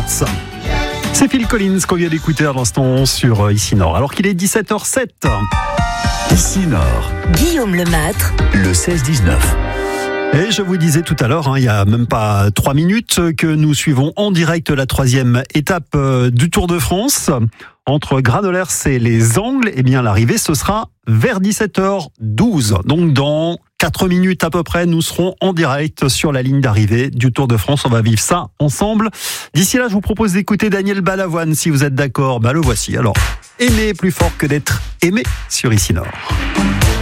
Hearts. C'est Phil Collins qu'on vient d'écouter à l'instant sur Ici Nord, alors qu'il est 17h07. Ici Nord, Guillaume Lemâtre, le 16-19. Et je vous disais tout à l'heure, il y a même pas 3 minutes, que nous suivons en direct la 3e étape du Tour de France. Entre Granollers et les Angles, eh bien l'arrivée ce sera vers 17h12. Donc dans 4 minutes à peu près, nous serons en direct sur la ligne d'arrivée du Tour de France. On va vivre ça ensemble. D'ici là, je vous propose d'écouter Daniel Balavoine. Si vous êtes d'accord, le voici. Alors, aimer plus fort que d'être aimé sur Ici Nord.